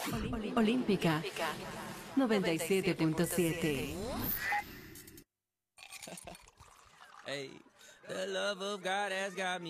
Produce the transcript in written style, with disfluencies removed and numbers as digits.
Olímpica 97.7. Hey, the love of God has got me